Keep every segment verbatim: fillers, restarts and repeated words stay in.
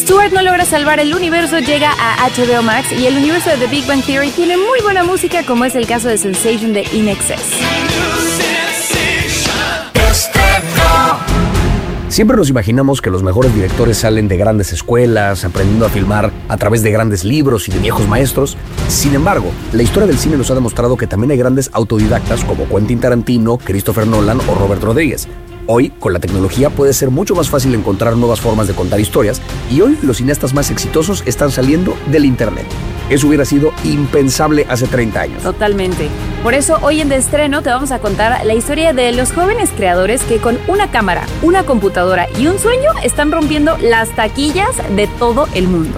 Stuart no logra salvar el universo, llega a H B O Max y el universo de The Big Bang Theory tiene muy buena música, como es el caso de Sensation de In Excess. Siempre nos imaginamos que los mejores directores salen de grandes escuelas, aprendiendo a filmar a través de grandes libros y de viejos maestros. Sin embargo, la historia del cine nos ha demostrado que también hay grandes autodidactas como Quentin Tarantino, Christopher Nolan o Robert Rodríguez. Hoy, con la tecnología, puede ser mucho más fácil encontrar nuevas formas de contar historias y hoy los cineastas más exitosos están saliendo del internet. Eso hubiera sido impensable hace treinta años. Totalmente. Por eso, hoy en De Estreno te vamos a contar la historia de los jóvenes creadores que con una cámara, una computadora y un sueño están rompiendo las taquillas de todo el mundo.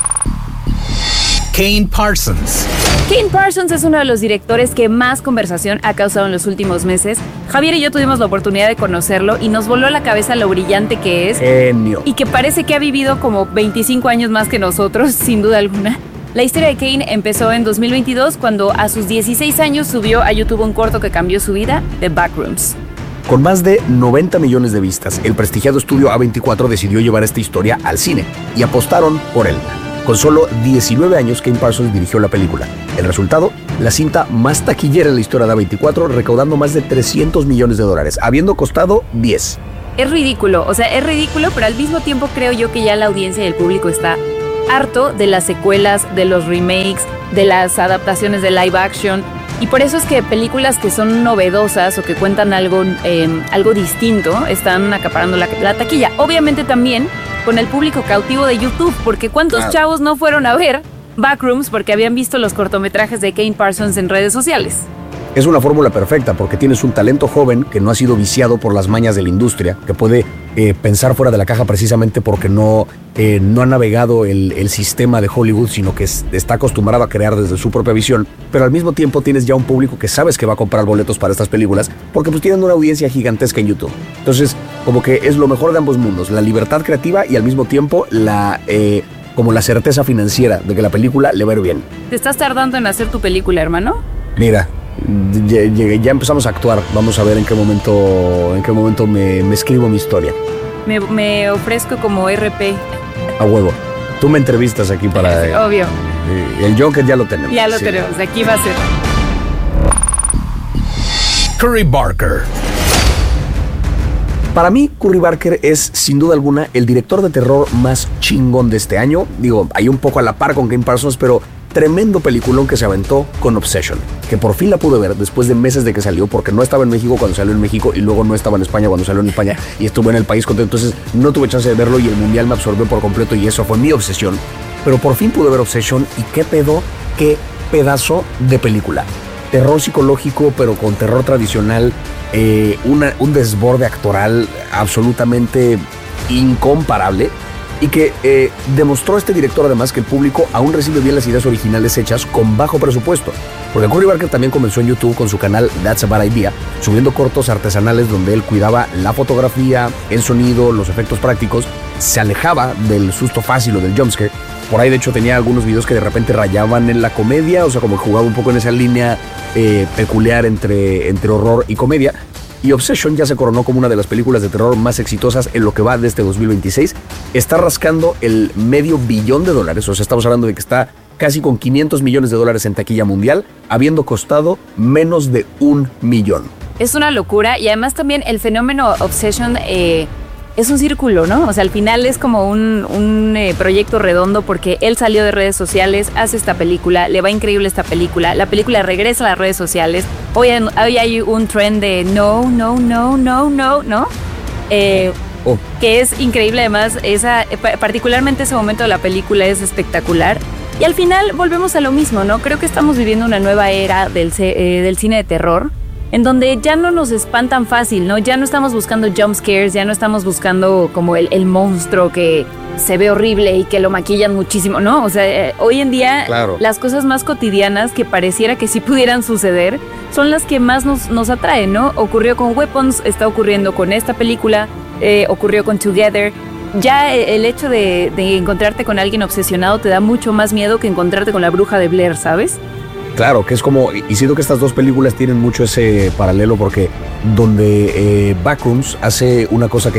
Kane Parsons. Kane Parsons es uno de los directores que más conversación ha causado en los últimos meses. Javier y yo tuvimos la oportunidad de conocerlo y nos voló la cabeza lo brillante que es. Genio. Y que parece que ha vivido como veinticinco años más que nosotros, sin duda alguna. La historia de Kane empezó en dos mil veintidós cuando a sus dieciséis años subió a YouTube un corto que cambió su vida, The Backrooms. Con más de noventa millones de vistas, el prestigiado estudio A veinticuatro decidió llevar esta historia al cine y apostaron por él. Con solo diecinueve años, Kane Parsons dirigió la película. El resultado, la cinta más taquillera en la historia de A veinticuatro, recaudando más de trescientos millones de dólares, habiendo costado diez. Es ridículo, o sea, es ridículo, pero al mismo tiempo creo yo que ya la audiencia y el público está harto de las secuelas, de los remakes, de las adaptaciones de live action. Y por eso es que películas que son novedosas o que cuentan algo, eh, algo distinto están acaparando la, la taquilla. Obviamente también con el público cautivo de YouTube, porque ¿cuántos claro. chavos no fueron a ver Backrooms porque habían visto los cortometrajes de Kane Parsons en redes sociales? Es una fórmula perfecta porque tienes un talento joven que no ha sido viciado por las mañas de la industria, que puede eh, pensar fuera de la caja precisamente porque no, eh, no ha navegado el, el sistema de Hollywood, sino que es, está acostumbrado a crear desde su propia visión, pero al mismo tiempo tienes ya un público que sabes que va a comprar boletos para estas películas porque pues tienen una audiencia gigantesca en YouTube. Entonces, como que es lo mejor de ambos mundos, la libertad creativa y al mismo tiempo la... Eh, como la certeza financiera de que la película le va a ir bien. ¿Te estás tardando en hacer tu película, hermano? Mira, ya, ya, ya empezamos a actuar. Vamos a ver en qué momento, en qué momento me, me escribo mi historia. Me, me ofrezco como R P. A huevo. Tú me entrevistas aquí para... Sí, obvio. Eh, el Joker ya lo tenemos. Ya lo sí. tenemos. Aquí va a ser. Curry Barker. Para mí, Curry Barker es, sin duda alguna, el director de terror más chingón de este año. Digo, hay un poco a la par con Kane Parsons, pero tremendo peliculón que se aventó con Obsession, que por fin la pude ver después de meses de que salió, porque no estaba en México cuando salió en México y luego no estaba en España cuando salió en España y estuve en el país contento, entonces no tuve chance de verlo y el mundial me absorbió por completo y eso fue mi obsesión. Pero por fin pude ver Obsession y qué pedo, qué pedazo de película. Terror psicológico, pero con terror tradicional, eh, una, un desborde actoral absolutamente incomparable y que eh, demostró este director además que el público aún recibe bien las ideas originales hechas con bajo presupuesto. Porque Curry Barker también comenzó en YouTube con su canal That's a Bad Idea, subiendo cortos artesanales donde él cuidaba la fotografía, el sonido, los efectos prácticos, se alejaba del susto fácil o del jumpscare. Por ahí de hecho tenía algunos videos que de repente rayaban en la comedia, o sea como jugaba un poco en esa línea eh, peculiar entre, entre horror y comedia. Y Obsession ya se coronó como una de las películas de terror más exitosas en lo que va de este dos mil veintiséis. Está rascando el medio billón de dólares, o sea estamos hablando de que está casi con quinientos millones de dólares en taquilla mundial, habiendo costado menos de un millón. Es una locura y además también el fenómeno Obsession... Eh... Es un círculo, ¿no? O sea, al final es como un, un eh, proyecto redondo porque él salió de redes sociales, hace esta película, le va increíble esta película, la película regresa a las redes sociales, hoy, hoy hay un trend de no, no, no, no, no, ¿no? Eh, oh. Que es increíble además, esa, particularmente ese momento de la película es espectacular. Y al final volvemos a lo mismo, ¿no? Creo que estamos viviendo una nueva era del, eh, del cine de terror, en donde ya no nos espantan fácil, ¿no? Ya no estamos buscando jump scares, ya no estamos buscando como el, el monstruo que se ve horrible y que lo maquillan muchísimo, ¿no? O sea, eh, hoy en día claro. Las cosas más cotidianas que pareciera que sí pudieran suceder son las que más nos, nos atraen, ¿no? Ocurrió con Weapons, está ocurriendo con esta película, eh, ocurrió con Together. Ya el hecho de, de encontrarte con alguien obsesionado te da mucho más miedo que encontrarte con la bruja de Blair, ¿sabes? Claro, que es como, y siento que estas dos películas tienen mucho ese paralelo porque donde eh, Backrooms hace una cosa que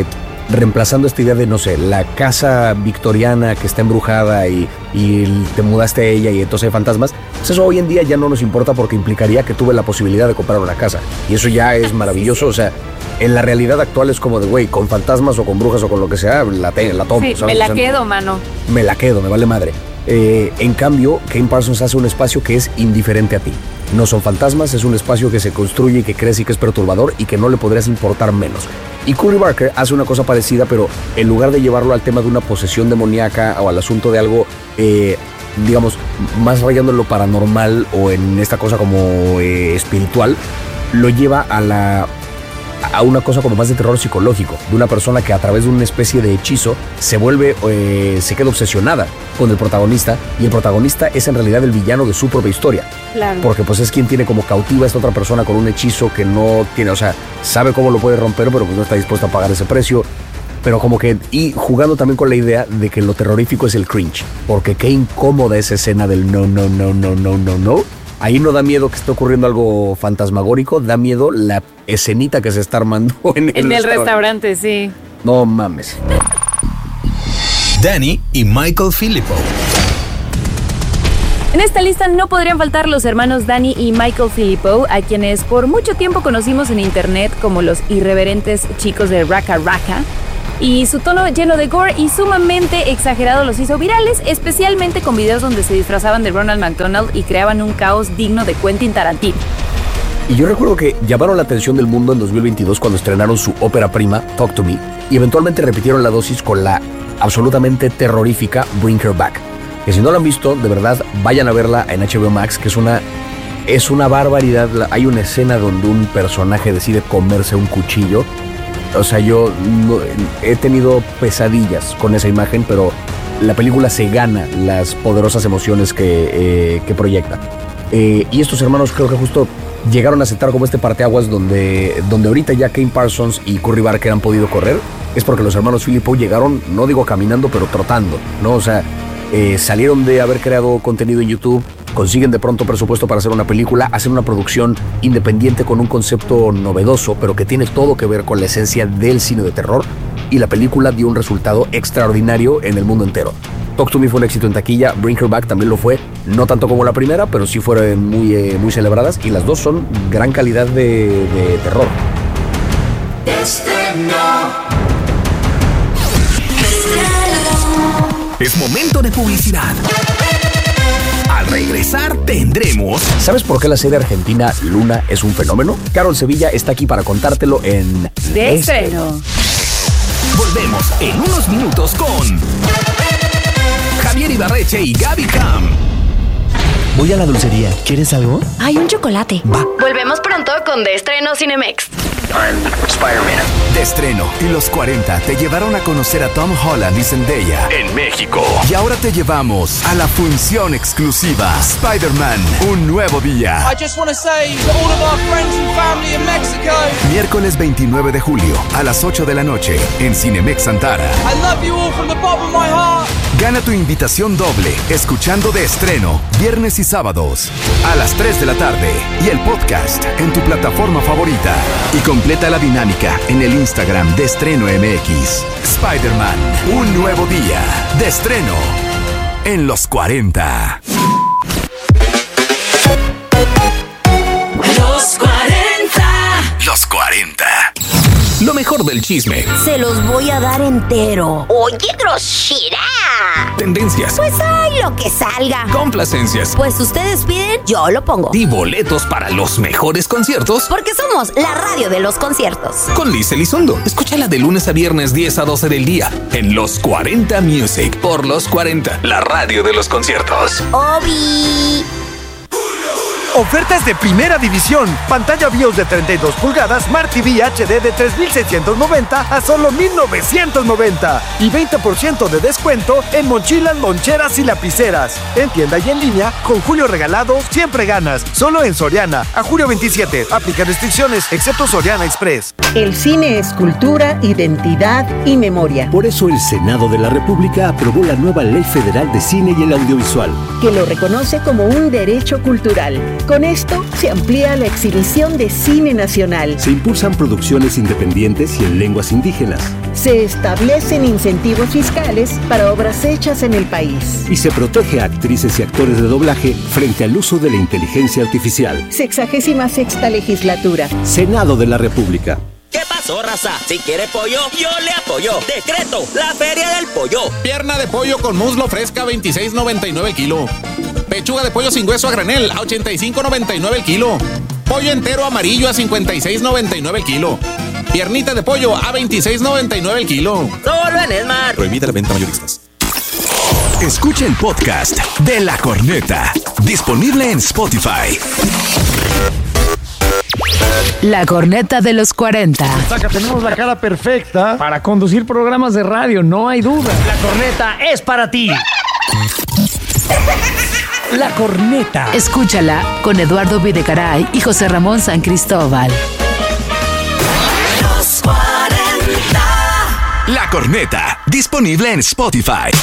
reemplazando esta idea de, no sé, la casa victoriana que está embrujada y, y te mudaste a ella y entonces hay fantasmas. Pues eso hoy en día ya no nos importa porque implicaría que tuve la posibilidad de comprar una casa. Y eso ya es maravilloso, o sea, en la realidad actual es como de, güey, con fantasmas o con brujas o con lo que sea, la, te, la tomo. Sí, ¿sabes? me la O sea, quedo, mano. Me la quedo, me vale madre. Eh, en cambio, Kane Parsons hace un espacio que es indiferente a ti. No son fantasmas, es un espacio que se construye y que crece y que es perturbador y que no le podrías importar menos. Y Curry Barker hace una cosa parecida, pero en lugar de llevarlo al tema de una posesión demoníaca o al asunto de algo, eh, digamos, más rayando en lo paranormal o en esta cosa como eh, espiritual, lo lleva a la... a una cosa como más de terror psicológico, de una persona que a través de una especie de hechizo se vuelve, eh, se queda obsesionada con el protagonista, y el protagonista es en realidad el villano de su propia historia. Claro. Porque pues es quien tiene como cautiva a esta otra persona con un hechizo que no tiene, o sea, sabe cómo lo puede romper, pero pues no está dispuesto a pagar ese precio. Pero como que, y jugando también con la idea de que lo terrorífico es el cringe, porque qué incómoda esa escena del no, no, no, no, no, no, no. Ahí no da miedo que esté ocurriendo algo fantasmagórico, da miedo la escenita que se está armando en el, En el restaurante. restaurante, sí. No mames. Danny y Michael Philippou. En esta lista no podrían faltar los hermanos Danny y Michael Philippou, a quienes por mucho tiempo conocimos en internet como los irreverentes chicos de Raka Raka. Y su tono lleno de gore y sumamente exagerado los hizo virales, especialmente con videos donde se disfrazaban de Ronald McDonald y creaban un caos digno de Quentin Tarantino. Y yo recuerdo que llamaron la atención del mundo en dos mil veintidós cuando estrenaron su ópera prima, Talk to Me, y eventualmente repitieron la dosis con la absolutamente terrorífica Bring Her Back. Que si no la han visto, de verdad, vayan a verla en H B O Max, que es una, es una barbaridad. Hay una escena donde un personaje decide comerse un cuchillo. O sea, yo no, he tenido pesadillas con esa imagen, pero la película se gana las poderosas emociones que, eh, que proyecta. Eh, y estos hermanos creo que justo llegaron a sentar como este parteaguas donde, donde ahorita ya Kane Parsons y Curry Barker han podido correr. Es porque los hermanos Philippou llegaron, no digo caminando, pero trotando, ¿no? O sea, eh, salieron de haber creado contenido en YouTube, consiguen de pronto presupuesto para hacer una película, hacen una producción independiente con un concepto novedoso, pero que tiene todo que ver con la esencia del cine de terror, y la película dio un resultado extraordinario en el mundo entero. Talk to Me fue un éxito en taquilla, Bring Her Back también lo fue, no tanto como la primera, pero sí fueron muy, eh, muy celebradas, y las dos son gran calidad de, de terror. Es momento de publicidad. Al regresar tendremos... ¿Sabes por qué la serie argentina Luna es un fenómeno? Carol Sevilla está aquí para contártelo en... De estreno. Volvemos en unos minutos con... Javier Ibarreche y Gaby Cam. Voy a la dulcería. ¿Quieres algo? Hay un chocolate. Va. Volvemos pronto con De Estreno Cinemex. Spider-Man. De estreno y los cuarenta te llevaron a conocer a Tom Holland y Zendaya En México. y ahora te llevamos a la función exclusiva Spider-Man, un nuevo día. I just want to say to all of our friends and family in Mexico, Miércoles veintinueve de julio a las ocho de la noche en Cinemex Antara. I love you all from the bottom of my heart. Gana tu invitación doble escuchando De Estreno viernes y sábados a las tres de la tarde y el podcast en tu plataforma favorita. Y completa la dinámica en el Instagram de Estreno M X. Spider-Man, un nuevo día. De estreno en los cuarenta. Los cuarenta. Los cuarenta. Lo mejor del chisme, Se los voy a dar entero. Oye, grosera. tendencias, Pues hay lo que salga. complacencias Pues ustedes piden, yo lo pongo. y boletos para los mejores conciertos Porque somos la radio de los conciertos. con Liz Elizondo. Escúchala de lunes a viernes diez a doce del día en Los cuarenta Music por Los cuarenta, la radio de los conciertos. Obi. Ofertas de primera división. Pantalla BIOS de treinta y dos pulgadas, Smart T V H D de tres mil seiscientos noventa a solo mil novecientos noventa. Y veinte por ciento de descuento en mochilas, loncheras y lapiceras. En tienda y en línea, con Julio Regalado, siempre ganas. Solo en Soriana. A julio veintisiete. Aplica restricciones, excepto Soriana Express. El cine es cultura, identidad y memoria. Por eso el Senado de la República aprobó la nueva Ley Federal de Cine y el Audiovisual, Que lo reconoce como un derecho cultural. Con esto se amplía la exhibición de cine nacional. Se impulsan producciones independientes y en lenguas indígenas. Se establecen incentivos fiscales para obras hechas en el país. Y se protege a actrices y actores de doblaje frente al uso de la inteligencia artificial. Sexagésima sexta legislatura. Senado de la República. ¿Qué pasó, raza? Si quiere pollo, yo le apoyo. Decreto, la feria del pollo. Pierna de pollo con muslo fresca, veintiséis noventa y nueve el kilo. Pechuga de pollo sin hueso a granel, a ochenta y cinco noventa y nueve el kilo. Pollo entero amarillo a cincuenta y seis noventa y nueve el kilo. Piernita de pollo a veintiséis noventa y nueve el kilo. Solo en Esmar. Prohibida la venta mayoristas. Escucha el podcast de La Corneta, disponible en Spotify. La corneta de los cuarenta. Saca, tenemos la cara perfecta para conducir programas de radio, no hay duda. La corneta es para ti. La corneta. Escúchala con Eduardo Videgaray y José Ramón San Cristóbal. La Corneta, disponible en Spotify.